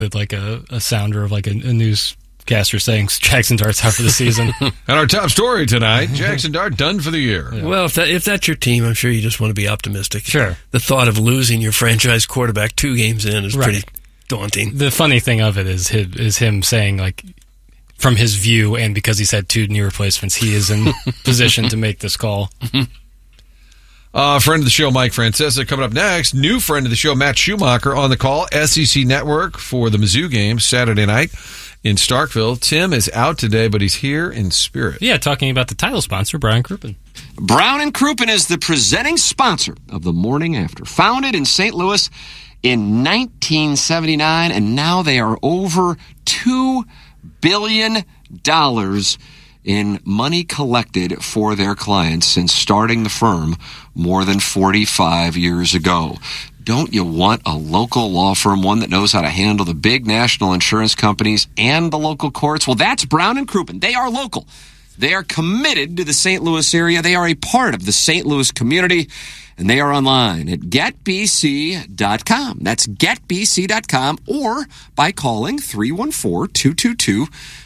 like a sounder of like a newscaster saying Jackson Dart's out for the season. And our top story tonight, Jackson Dart done for the year. Yeah. Well, if that's your team, I'm sure you just want to be optimistic. Sure. The thought of losing your franchise quarterback 2 games in is pretty daunting. The funny thing of it is him saying, like, from his view, and because he's had 2 knee replacements, he is in position to make this call. Friend of the show, Mike Francesa, coming up next. New friend of the show, Matt Schumacher, on the call. SEC Network for the Mizzou game Saturday night in Starkville. Tim is out today, but he's here in spirit. Yeah, talking about the title sponsor, Brown & Crouppen. Brown & Crouppen is the presenting sponsor of The Morning After. Founded in St. Louis in 1979, and now they are over $2 billion in money collected for their clients since starting the firm more than 45 years ago. Don't you want a local law firm, one that knows how to handle the big national insurance companies and the local courts? Well, that's Brown & Crouppen. They are local. They are committed to the St. Louis area. They are a part of the St. Louis community, and they are online at getbc.com. That's getbc.com, or by calling 314-222-2222,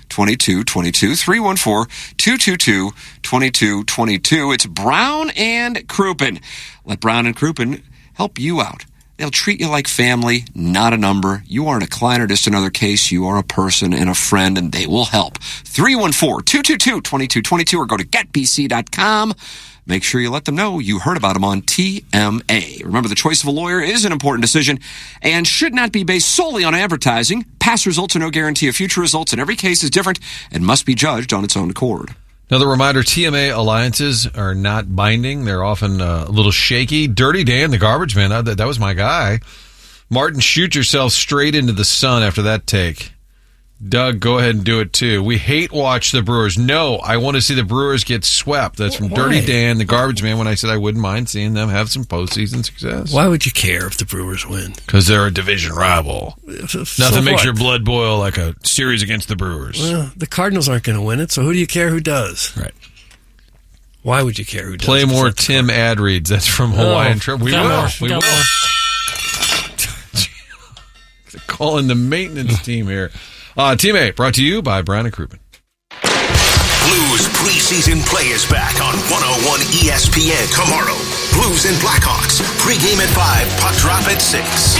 314-222-2222. It's Brown & Crouppen. Let Brown & Crouppen help you out. They'll treat you like family, not a number. You aren't a client or just another case. You are a person and a friend, and they will help. 314-222-2222, or go to getbc.com. Make sure you let them know you heard about them on TMA. Remember, the choice of a lawyer is an important decision and should not be based solely on advertising. Past results are no guarantee of future results, and every case is different and must be judged on its own accord. Another reminder, TMA alliances are not binding. They're often a little shaky. Dirty Dan, the garbage man, that was my guy. Martin, shoot yourself straight into the sun after that take. Doug, go ahead and do it too. We hate watch the Brewers. No, I want to see the Brewers get swept. That's from Dirty Dan, the garbage man, when I said I wouldn't mind seeing them have some postseason success. Why would you care if the Brewers win? Because they're a division rival. Nothing makes your blood boil like a series against the Brewers. Well, the Cardinals aren't going to win it, so who do you care who does? Right. Why would you care who does? Play more Tim ad reads. That's from Hawaiian Trip. We will. Calling the maintenance team here. Team 8 brought to you by Brown & Crouppen. Blues preseason play is back on 101 ESPN tomorrow. Blues and Blackhawks. Pre-game at 5, puck drop at 6. He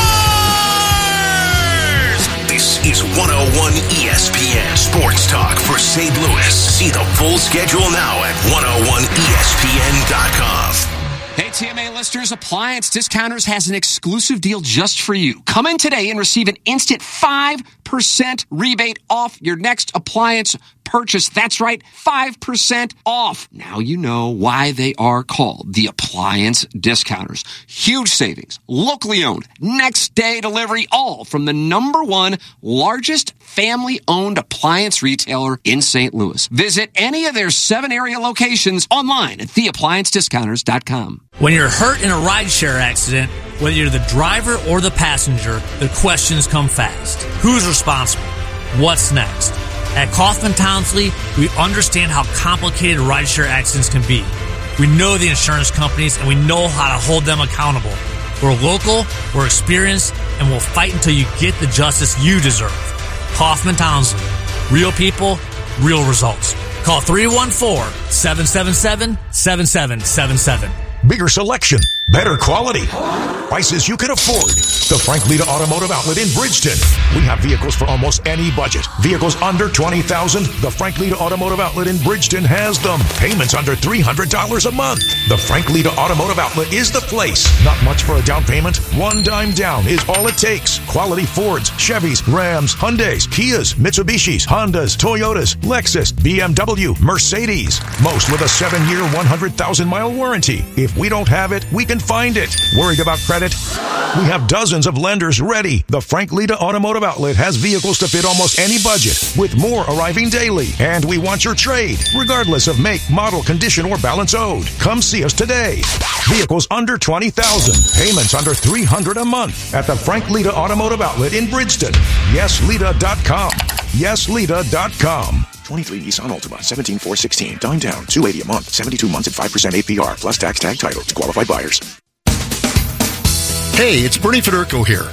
scores! This is 101 ESPN Sports Talk for St. Louis. See the full schedule now at 101ESPN.com. Hey, TMA listeners, Appliance Discounters has an exclusive deal just for you. Come in today and receive an instant 5% rebate off your next appliance purchase. That's right, 5% off. Now you know why they are called the Appliance Discounters. Huge savings, locally owned, next day delivery, all from the #1 largest family-owned appliance retailer in St. Louis. Visit any of their 7 area locations online at theappliancediscounters.com. When you're hurt in a rideshare accident, whether you're the driver or the passenger, the questions come fast. Who's responsible? What's next? At Kaufman Townsley, we understand how complicated rideshare accidents can be. We know the insurance companies, and we know how to hold them accountable. We're local, we're experienced, and we'll fight until you get the justice you deserve. Kaufman Townsley. Real people, real results. Call 314-777-7777. Bigger selection, better quality, prices you can afford. The Frank Lita Automotive Outlet in Bridgeton. We have vehicles for almost any budget. Vehicles under $20,000. The Frank Lita Automotive Outlet in Bridgeton has them. Payments under $300 a month. The Frank Lita Automotive Outlet is the place. Not much for a down payment. $1 down is all it takes. Quality Fords, Chevys, Rams, Hyundais, Kias, Mitsubishis, Hondas, Toyotas, Lexus, BMW, Mercedes. Most with a 7-year, 100,000-mile warranty. If we don't have it, we can find it. Worried about credit? We have dozens of lenders ready. The Frank Lita Automotive Outlet has vehicles to fit almost any budget, with more arriving daily. And we want your trade, regardless of make, model, condition, or balance owed. Come see us today. Vehicles under $20,000. Payments under $300 a month at the Frank Lita Automotive Outlet in Bridgeton. YesLita.com. YesLita.com. 23 Nissan Altima, 17,416. Dime down, $280 a month, 72 months at 5% APR, plus tax tag title to qualified buyers. Hey, it's Bernie Federko here.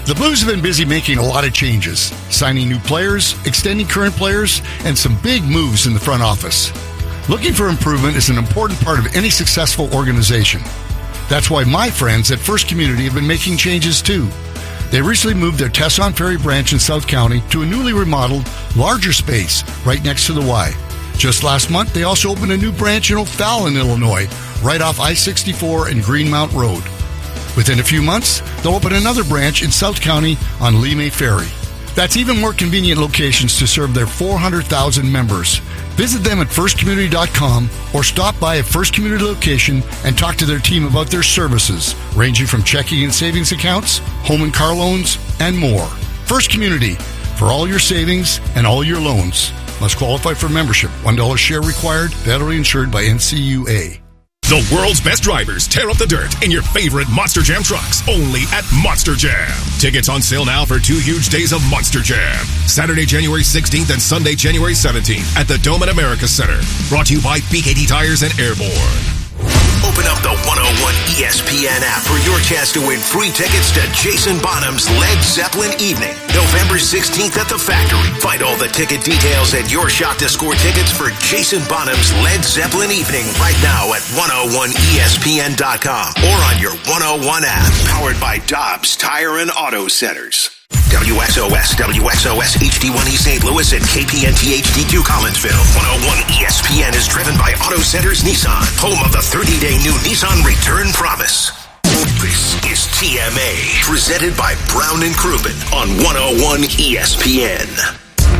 The Blues have been busy making a lot of changes, signing new players, extending current players, and some big moves in the front office. Looking for improvement is an important part of any successful organization. That's why my friends at First Community have been making changes too. They recently moved their Tesson Ferry branch in South County to a newly remodeled, larger space right next to the Y. Just last month, they also opened a new branch in O'Fallon, Illinois, right off I-64 and Greenmount Road. Within a few months, they'll open another branch in South County on Lemay Ferry. That's even more convenient locations to serve their 400,000 members. Visit them at firstcommunity.com or stop by a First Community location and talk to their team about their services, ranging from checking and savings accounts, home and car loans, and more. First Community, for all your savings and all your loans. Must qualify for membership. $1 share required. Federally insured by NCUA. The world's best drivers tear up the dirt in your favorite Monster Jam trucks, only at Monster Jam. Tickets on sale now for 2 huge days of Monster Jam. Saturday, January 16th and Sunday, January 17th at the Dome at America Center. Brought to you by BKT Tires and Airborne. Open up the 101 ESPN app for your chance to win free tickets to Jason Bonham's Led Zeppelin Evening, November 16th at the Factory. Find all the ticket details and your shot to score tickets for Jason Bonham's Led Zeppelin Evening right now at 101ESPN.com or on your 101 app, powered by Dobbs Tire and Auto Centers. WXOS HD1E St. Louis and KPNT HD2 Collinsville. 101 ESPN is driven by Auto Centers Nissan, home of the 30-day new Nissan Return Promise. This is TMA, presented by Brown and Crouppen on 101 ESPN.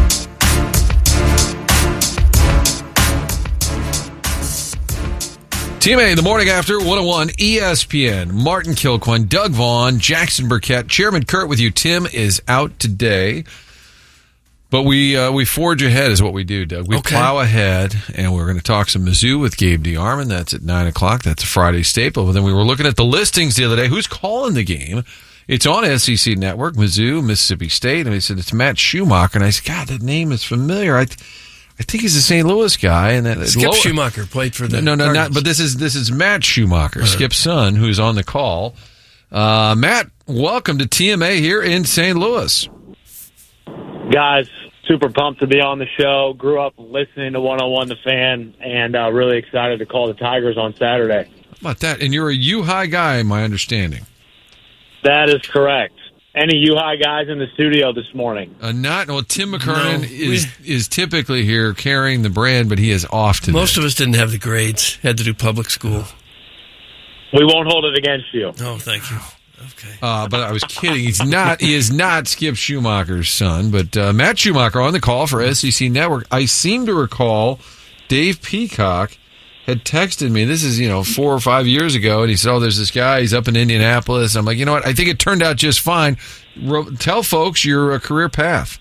TMA, the morning after, 101 ESPN. Martin Kilcoyne, Doug Vaughn, Jackson Burkett, Chairman Kurt with you. Tim is out today. But we forge ahead is what we do, Doug. We plow ahead, and we're going to talk some Mizzou with Gabe DeArmond. That's at 9 o'clock. That's a Friday staple. But then we were looking at the listings the other day. Who's calling the game? It's on SEC Network, Mizzou, Mississippi State. And he said, it's Matt Schumacher. And I said, God, that name is familiar. I think he's a St. Louis guy, and that Skip Schumacher played for the Cardinals. Not. But this is Matt Schumacher, Skip's son, who's on the call. Matt, welcome to TMA here in St. Louis. Guys, super pumped to be on the show. Grew up listening to 101 The Fan, and really excited to call the Tigers on Saturday. How about that? And you're a U-High guy, my understanding. That is correct. Any U-High guys in the studio this morning? Tim McKernan is typically here carrying the brand, but he is off today. Most of us didn't have the grades, had to do public school. We won't hold it against you. Oh, thank you. Okay. But I was kidding. He is not Skip Schumacher's son, but Matt Schumacher on the call for SEC Network. I seem to recall Dave Peacock had texted me. This is, 4 or 5 years ago, and he said, there's this guy, he's up in Indianapolis. I'm like, you know what? I think it turned out just fine. Tell folks your career path.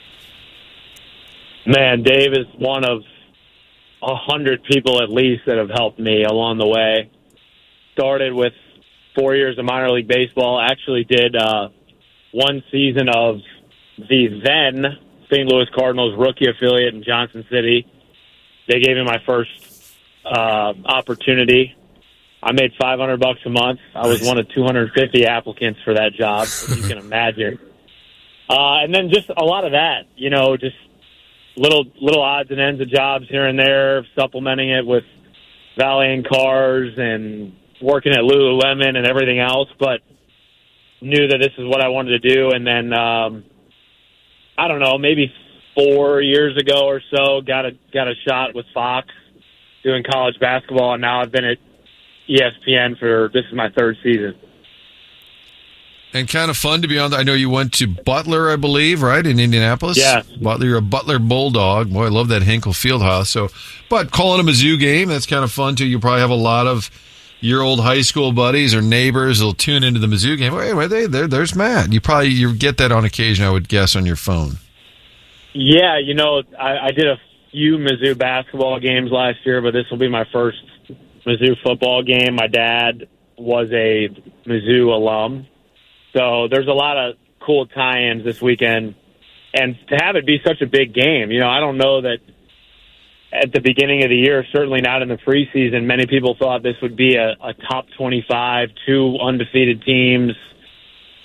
Man, Dave is one of 100 people at least that have helped me along the way. Started with 4 years of minor league baseball. Actually did one season of the then St. Louis Cardinals rookie affiliate in Johnson City. They gave me my first opportunity. I made $500 a month. I was one of 250 applicants for that job, as you can imagine. And then just a lot of that, just little odds and ends of jobs here and there, supplementing it with valeting cars and working at Lululemon and everything else, but knew that this is what I wanted to do. And then, I don't know, maybe 4 years ago or so, got a shot with Fox doing college basketball, and now I've been at ESPN this is my third season. And kind of fun to be on. I know you went to Butler, I believe, right, in Indianapolis? Yeah. Butler, you're a Butler Bulldog. Boy, I love that Hinkle Fieldhouse. But calling a Mizzou game, that's kind of fun, too. You probably have a lot of your old high school buddies or neighbors who'll tune into the Mizzou game. Wait, there's Matt. You get that on occasion, I would guess, on your phone. Yeah, I did a few Mizzou basketball games last year, but this will be my first Mizzou football game. My dad was a Mizzou alum, so there's a lot of cool tie-ins this weekend. And to have it be such a big game, I don't know that at the beginning of the year, certainly not in the preseason, many people thought this would be a top 25, 2 undefeated teams.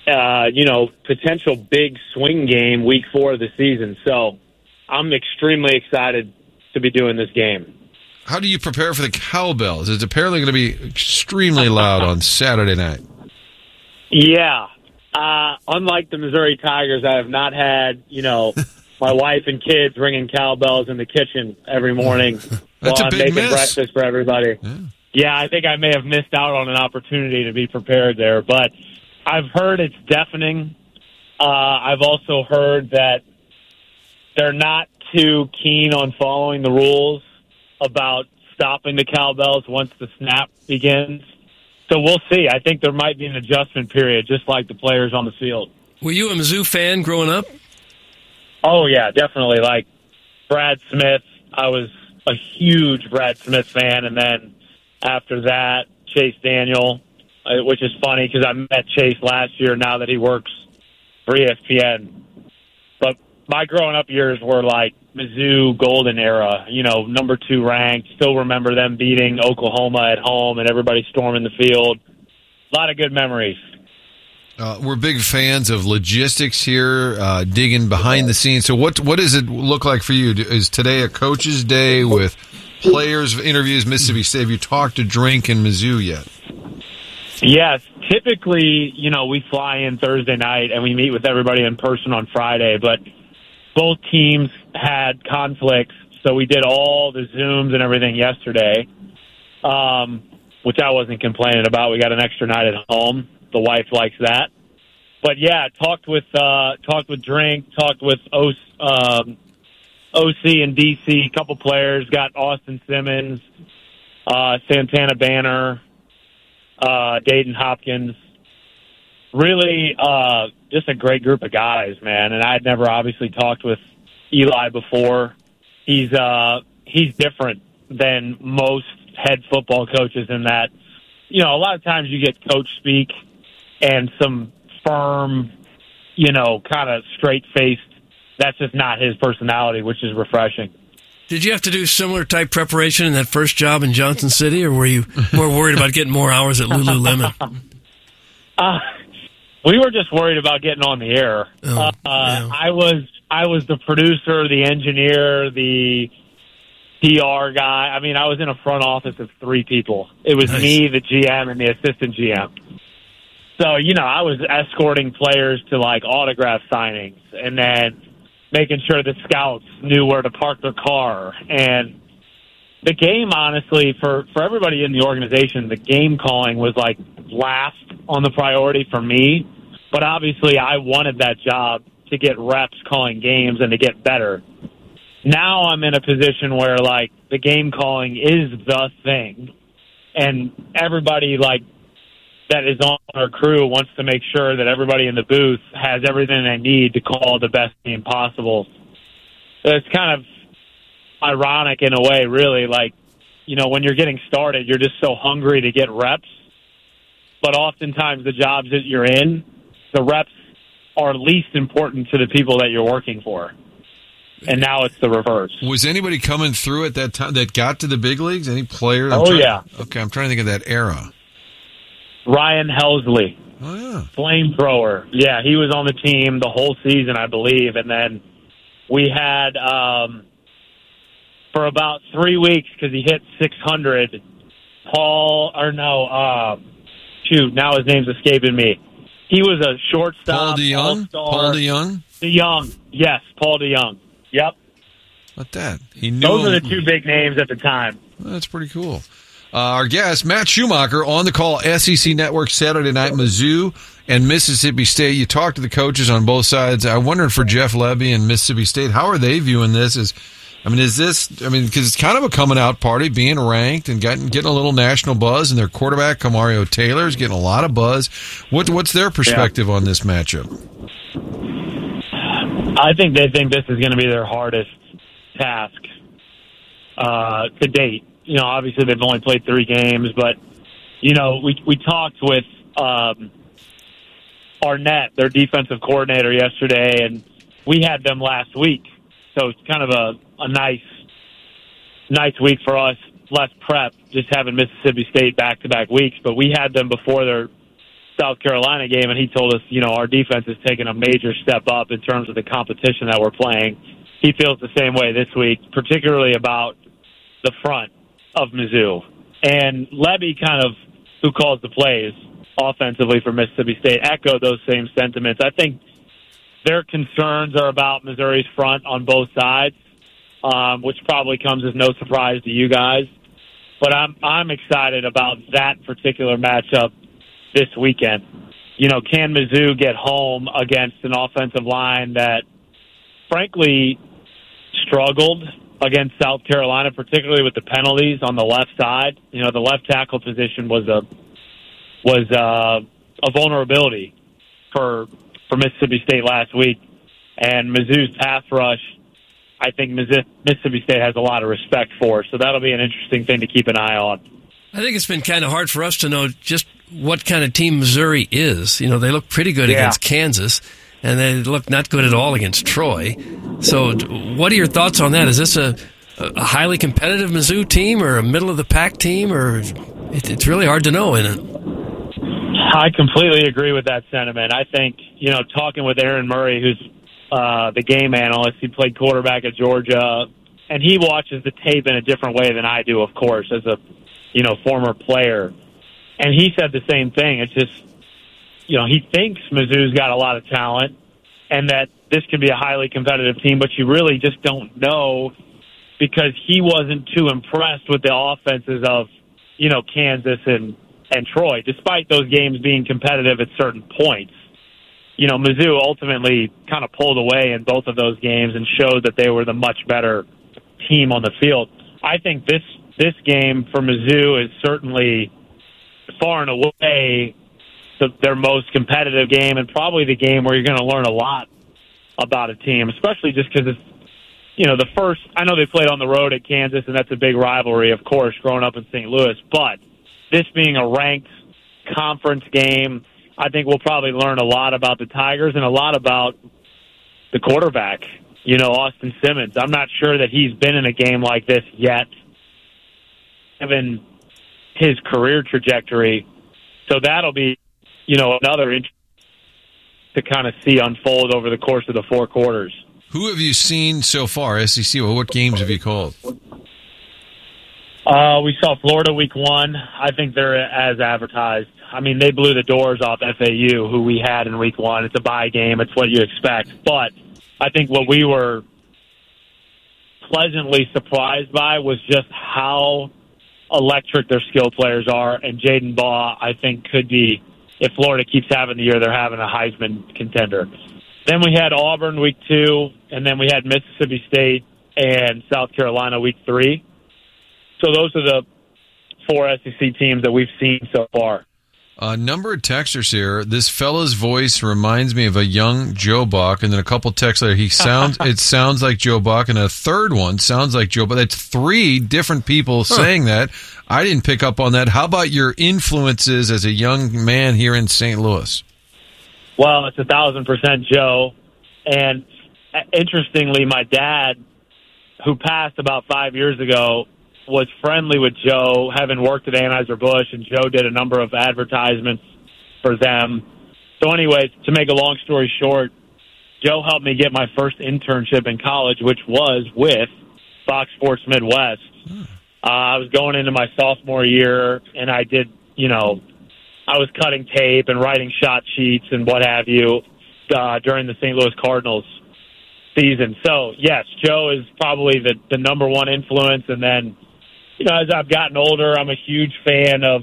potential big swing game week 4 of the season. So I'm extremely excited to be doing this game. How do you prepare for the cowbells? It's apparently going to be extremely loud on Saturday night. Yeah. Unlike the Missouri Tigers, I have not had, my wife and kids ringing cowbells in the kitchen every morning while I'm making breakfast for everybody. Yeah, I think I may have missed out on an opportunity to be prepared there. But I've heard it's deafening. I've also heard that they're not too keen on following the rules about stopping the cowbells once the snap begins. So we'll see. I think there might be an adjustment period, just like the players on the field. Were you a Mizzou fan growing up? Oh, yeah, definitely. Like Brad Smith, I was a huge Brad Smith fan. And then after that, Chase Daniel, which is funny because I met Chase last year now that he works for ESPN. But my growing up years were like Mizzou golden era, number 2 ranked. Still remember them beating Oklahoma at home and everybody storming the field. A lot of good memories. We're big fans of logistics here, digging behind the scenes. So what does it look like for you? Is today a coach's day with players, interviews, Mississippi State? Have you talked to Drink and Mizzou yet? Yes. Typically, we fly in Thursday night and we meet with everybody in person on Friday, but both teams had conflicts, so we did all the Zooms and everything yesterday, which I wasn't complaining about. We got an extra night at home. The wife likes that. But, yeah, talked with Drink, talked with OC and DC, a couple players, got Austin Simmons, Santana Banner, Dayton Hopkins. Really, just a great group of guys, man. And I'd never obviously talked with Eli before. He's different than most head football coaches in that, a lot of times you get coach speak and some firm, kind of straight-faced. That's just not his personality, which is refreshing. Did you have to do similar type preparation in that first job in Johnson City, or were you more worried about getting more hours at Lululemon? We were just worried about getting on the air. Yeah. I was the producer, the engineer, the PR guy. I mean, I was in a front office of 3 people. It was me, the GM, and the assistant GM. So, I was escorting players to, autograph signings and then making sure the scouts knew where to park their car. And the game, honestly, for everybody in the organization, the game calling was, last on the priority for me. But obviously, I wanted that job to get reps calling games and to get better. Now I'm in a position where, the game calling is the thing. And everybody, that is on our crew wants to make sure that everybody in the booth has everything they need to call the best game possible. So it's kind of ironic in a way, really. When you're getting started, you're just so hungry to get reps. But oftentimes the jobs that you're in, the reps are least important to the people that you're working for. And now it's the reverse. Was anybody coming through at that time that got to the big leagues? Any player? Yeah. Okay, I'm trying to think of that era. Ryan Helsley. Oh, yeah. Flamethrower. Yeah, he was on the team the whole season, I believe. And then we had, for about 3 weeks, because he hit 600, now his name's escaping me. He was a shortstop. Paul DeYoung? Paul DeYoung? DeYoung. Yes, Paul DeYoung. Yep. What that? Those are the 2 big names at the time. Well, that's pretty cool. Our guest, Matt Schumacher, on the call, SEC Network, Saturday night, Mizzou and Mississippi State. You talked to the coaches on both sides. I wondered for Jeff Lebby and Mississippi State, how are they viewing this? Because it's kind of a coming out party, being ranked and getting a little national buzz, and their quarterback, Kamario Taylor, is getting a lot of buzz. What's their perspective on this matchup? I think they think this is going to be their hardest task to date. Obviously they've only played 3 games, but, we talked with Arnett, their defensive coordinator, yesterday, and we had them last week. So it's kind of a nice week for us, less prep, just having Mississippi State back-to-back weeks. But we had them before South Carolina game, and he told us, our defense has taken a major step up in terms of the competition that we're playing. He feels the same way this week, particularly about the front of Mizzou. And Lebby, who calls the plays offensively for Mississippi State, echoed those same sentiments. I think their concerns are about Missouri's front on both sides, which probably comes as no surprise to you guys. But I'm excited about that particular matchup this weekend. Can Mizzou get home against an offensive line that, frankly, struggled against South Carolina, particularly with the penalties on the left side? The left tackle position was a vulnerability for Mississippi State last week, and Mizzou's pass rush, I think Mississippi State has a lot of respect for. So that'll be an interesting thing to keep an eye on. I think it's been kind of hard for us to know just what kind of team Missouri is. They look pretty good against Kansas, and they look not good at all against Troy. So what are your thoughts on that? Is this a highly competitive Mizzou team or a middle-of-the-pack team? Or it's really hard to know, isn't it? I completely agree with that sentiment. I think, talking with Aaron Murray, who's the game analyst, he played quarterback at Georgia, and he watches the tape in a different way than I do, of course, as a former player. And he said the same thing. It's just, he thinks Mizzou's got a lot of talent and that this can be a highly competitive team, but you really just don't know because he wasn't too impressed with the offenses of, Kansas and Troy, despite those games being competitive at certain points. Mizzou ultimately kind of pulled away in both of those games and showed that they were the much better team on the field. I think this game for Mizzou is certainly far and away their most competitive game and probably the game where you're going to learn a lot about a team, especially just because it's, the first, I know they played on the road at Kansas, and that's a big rivalry, of course, growing up in St. Louis, but this being a ranked conference game, I think we'll probably learn a lot about the Tigers and a lot about the quarterback, Austin Simmons. I'm not sure that he's been in a game like this yet, given his career trajectory. So that'll be, another interest to kind of see unfold over the course of the 4 quarters. Who have you seen so far, SEC? Well, what games have you called? We saw Florida week 1. I think they're as advertised. I mean, they blew the doors off FAU, who we had in week 1. It's a bye game. It's what you expect. But I think what we were pleasantly surprised by was just how electric their skill players are. And Jaden Baugh, I think, could be, if Florida keeps having the year they're having, a Heisman contender. Then we had Auburn week 2, and then we had Mississippi State and South Carolina week 3. So those are the 4 SEC teams that we've seen so far. A number of texters here. This fella's voice reminds me of a young Joe Buck, and then a couple texts later, it sounds like Joe Buck, and a third one sounds like Joe Buck. That's 3 different people saying that. I didn't pick up on that. How about your influences as a young man here in St. Louis? Well, it's 1,000% Joe. And interestingly, my dad, who passed about 5 years ago, was friendly with Joe, having worked at Anheuser-Busch, and Joe did a number of advertisements for them. So anyways, to make a long story short, Joe helped me get my first internship in college, which was with Fox Sports Midwest. I was going into my sophomore year, and I did, I was cutting tape and writing shot sheets and what have you during the St. Louis Cardinals season. So, yes, Joe is probably the number one influence, and then as I've gotten older, I'm a huge fan of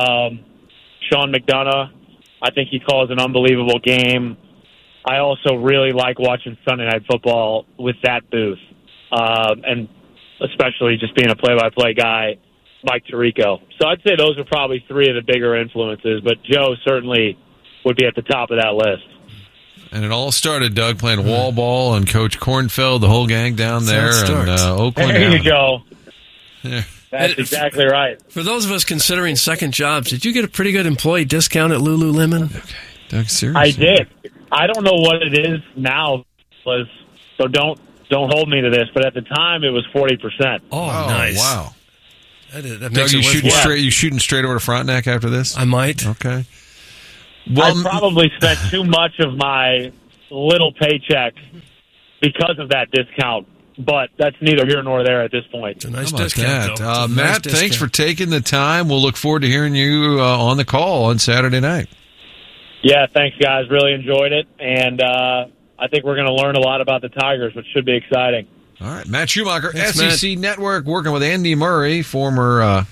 Sean McDonough. I think he calls an unbelievable game. I also really like watching Sunday Night Football with that booth, and especially just being a play-by-play guy, Mike Tirico. So I'd say those are probably 3 of the bigger influences, but Joe certainly would be at the top of that list. And it all started, Doug, playing wall ball and Coach Kornfeld, the whole gang down there in Oakland. There you go. Yeah. That's exactly right. For those of us considering second jobs, did you get a pretty good employee discount at Lululemon? Okay, Doug, seriously? I did. I don't know what it is now, so don't hold me to this, but at the time it was 40%. Oh, nice. Wow. That Doug, you shooting straight over to Frontenac after this? I might. Okay. I probably spent too much of my little paycheck because of that discount. But that's neither here nor there at this point. It's a nice discount. though. Matt, thanks for taking the time. We'll look forward to hearing you on the call on Saturday night. Yeah, thanks, guys. Really enjoyed it. And I think we're going to learn a lot about the Tigers, which should be exciting. All right. Matt Schumacher, Thanks, SEC Network, working with Andy Murray, former...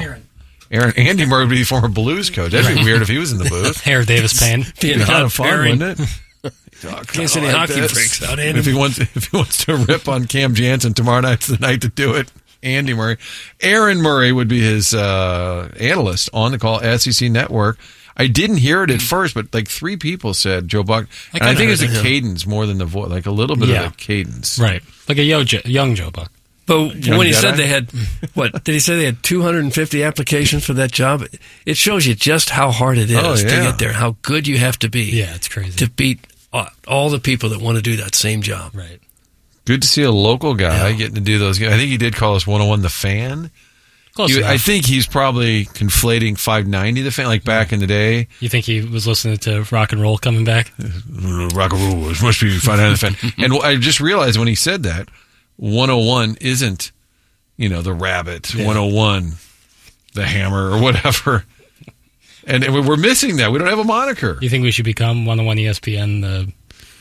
Andy Murray would be former Blues coach. That'd be weird if he was in the booth. Hair Davis Payne. Being kind of fun, wouldn't it? In case any hockey breaks out, Andy. If he wants to rip on Cam Jansen, tomorrow night's the night to do it. Andy Murray. Aaron Murray would be his analyst on the call, SEC Network. I didn't hear it at first, but like 3 people said Joe Buck. And I think it's a cadence more than the voice, like a little bit of a cadence. Right. Like a young Joe Buck. But when he said they had, what, did he say they had 250 applications for that job? It shows you just how hard it is to get there, how good you have to be. Yeah, it's crazy. To beat all the people that want to do that same job. Right. Good to see a local guy getting to do those. I think he did call us 101 The Fan. I think he's probably conflating 590 The Fan, like back in the day. You think he was listening to Rock and Roll coming back? Rock and Roll, it must be 590 The Fan. And I just realized when he said that, 101 isn't, the Rabbit, 101, the Hammer, or whatever. And we're missing that. We don't have a moniker. You think we should become 101 ESPN,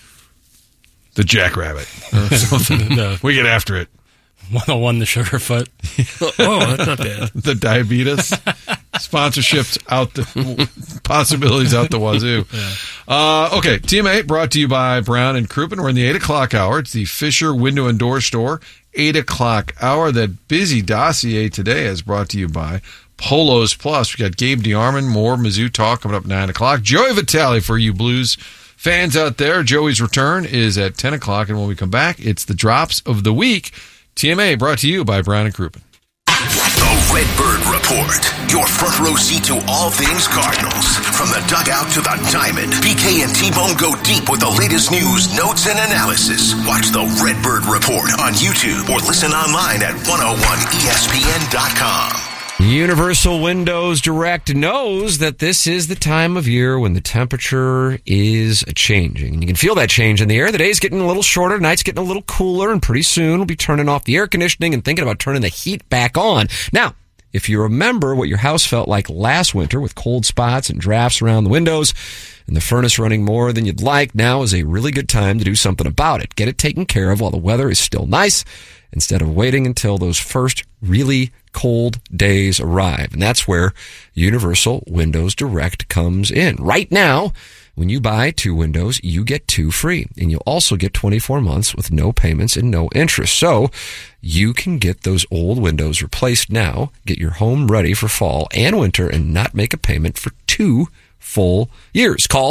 the Jackrabbit or something? We get after it. 101 the Sugarfoot. Oh, that's not bad. The Diabetes. Sponsorships out the possibilities out the wazoo. Yeah. Okay, TMA brought to you by Brown and Crouppen. We're in the 8 o'clock hour. It's the Fisher Window and Door Store 8 o'clock hour. That busy dossier today is brought to you by Polos Plus. We got Gabe DeArmond, more Mizzou talk coming up 9 o'clock. Joey Vitale for you Blues fans out there. Joey's return is at 10 o'clock, and when we come back, it's the drops of the week. TMA brought to you by Brown and Crouppen. The Redbird Report, your front row seat to all things Cardinals. From the dugout to the diamond, BK and T-Bone go deep with the latest news, notes, and analysis. Watch the Redbird Report on YouTube or listen online at 101ESPN.com. Universal Windows Direct knows that this is the time of year when the temperature is changing. And you can feel that change in the air. The day's getting a little shorter, the night's getting a little cooler, and pretty soon we'll be turning off the air conditioning and thinking about turning the heat back on. Now, if you remember what your house felt like last winter with cold spots and drafts around the windows and the furnace running more than you'd like, now is a really good time to do something about it. Get it taken care of while the weather is still nice instead of waiting until those first really cold days arrive. And that's where Universal Windows Direct comes in. Right now, when you buy 2 windows, you get 2 free. And you'll also get 24 months with no payments and no interest. So you can get those old windows replaced now, get your home ready for fall and winter, and not make a payment for 2 full years. Call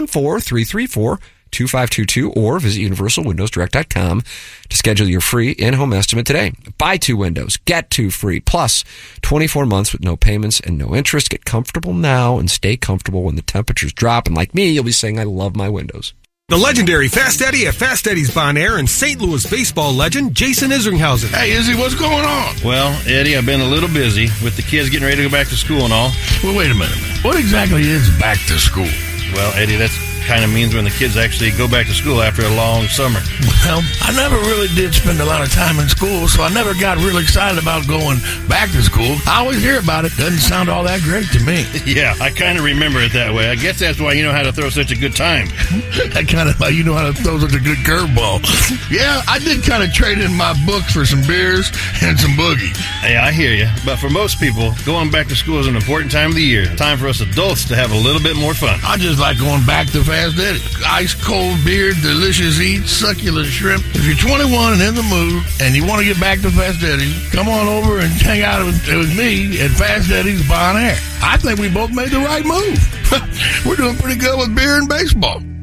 314-334-2522 or visit universalwindowsdirect.com to schedule your free in-home estimate today. Buy 2 windows, get 2 free, plus 24 months with no payments and no interest. Get comfortable now and stay comfortable when the temperatures drop. And like me, you'll be saying, I love my windows. The legendary Fast Eddie at Fast Eddie's Bon Air and St. Louis baseball legend Jason Isringhausen. Hey, Izzy, what's going on? Well, Eddie, I've been a little busy with the kids getting ready to go back to school and all. Well, wait a minute. What exactly is back to school? Well, Eddie, that's kind of means when the kids actually go back to school after a long summer. Well, I never really did spend a lot of time in school, so I never got real excited about going back to school. I always hear about it. Doesn't sound all that great to me. Yeah, I kind of remember it that way. I guess that's why you know how to throw such a good time. That kind of you know how to throw such a good curveball. Yeah, I did kind of trade in my books for some beers and some boogie. Yeah, I hear you. But for most people, going back to school is an important time of the year. Time for us adults to have a little bit more fun. I just like going back to Fast Eddie. Ice cold beer, delicious eats, succulent shrimp. If you're 21 and in the mood and you want to get back to Fast Eddie, come on over and hang out with me at Fast Eddie's Bon Air. I think we both made the right move. We're doing pretty good with beer and baseball.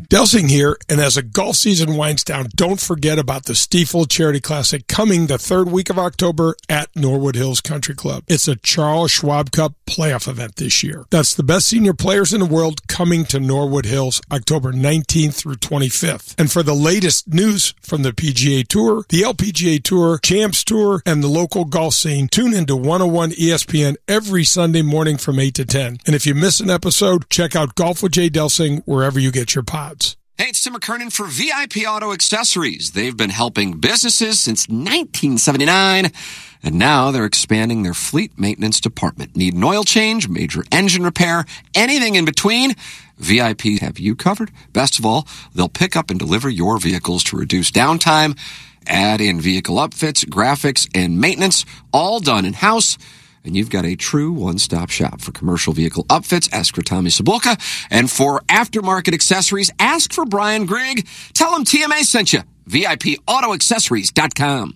Delsing here, and as the golf season winds down, don't forget about the Stiefel Charity Classic coming the third week of October at Norwood Hills Country Club. It's a Charles Schwab Cup playoff event this year. That's the best senior players in the world coming to Norwood Hills October 19th through 25th. And for the latest news from the PGA Tour, the LPGA Tour, Champs Tour, and the local golf scene, tune into 101 ESPN every Sunday morning from 8 to 10. And if you miss an episode, check out Golf with Jay Delsing wherever you get your pods. Hey, it's Tim McKernan for VIP Auto Accessories. They've been helping businesses since 1979, and now they're expanding their fleet maintenance department. Need an oil change, major engine repair, anything in between? VIP have you covered. Best of all, they'll pick up and deliver your vehicles to reduce downtime, add in vehicle upfits, graphics, and maintenance, all done in-house. And you've got a true one-stop shop for commercial vehicle upfits. Ask for Tommy Sabulka. And for aftermarket accessories, ask for Brian Grigg. Tell him TMA sent you. VIPAutoaccessories.com.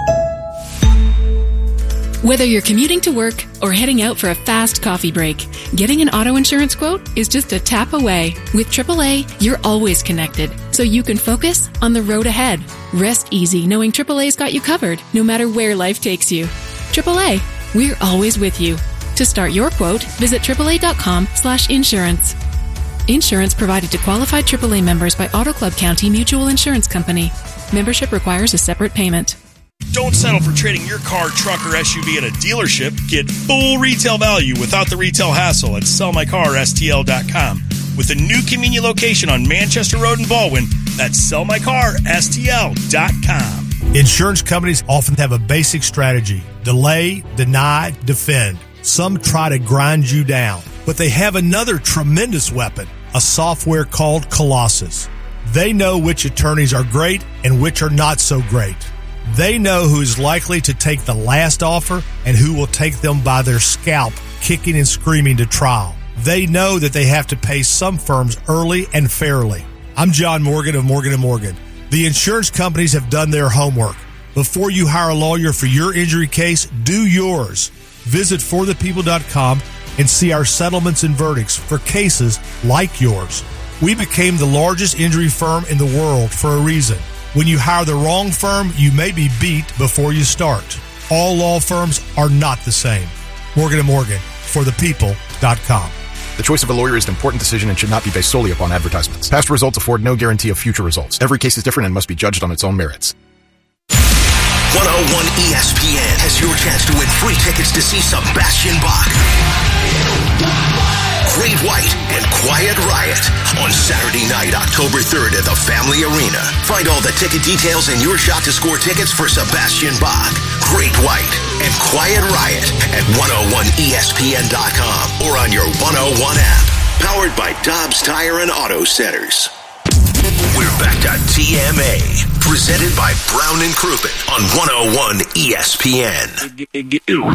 Whether you're commuting to work or heading out for a fast coffee break, getting an auto insurance quote is just a tap away. With AAA, you're always connected, so you can focus on the road ahead. Rest easy knowing AAA's got you covered, no matter where life takes you. AAA. We're always with you. To start your quote, visit AAA.com/insurance. Insurance provided to qualified AAA members by Auto Club County Mutual Insurance Company. Membership requires a separate payment. Don't settle for trading your car, truck, or SUV at a dealership. Get full retail value without the retail hassle at sellmycarstl.com. With a new convenient location on Manchester Road in Baldwin, that's sellmycarstl.com. Insurance companies often have a basic strategy: delay, deny, defend. Some try to grind you down, but they have another tremendous weapon, a software called Colossus. They know which attorneys are great and which are not so great. They know who is likely to take the last offer and who will take them by their scalp, kicking and screaming to trial. They know that they have to pay some firms early and fairly. I'm John Morgan of Morgan & Morgan. The insurance companies have done their homework. Before you hire a lawyer for your injury case, do yours. Visit forthepeople.com and see our settlements and verdicts for cases like yours. We became the largest injury firm in the world for a reason. When you hire the wrong firm, you may be beat before you start. All law firms are not the same. Morgan & Morgan, forthepeople.com. The choice of a lawyer is an important decision and should not be based solely upon advertisements. Past results afford no guarantee of future results. Every case is different and must be judged on its own merits. 101 ESPN has your chance to win free tickets to see Sebastian Bach, Great White, and Quiet Riot on Saturday night, October 3rd at the Family Arena. Find all the ticket details and your shot to score tickets for Sebastian Bach, Great White, and Quiet Riot at 101ESPN.com or on your 101 app. Powered by Dobbs Tire and Auto Centers. We're back to TMA, presented by Brown and Crouppen on 101 ESPN.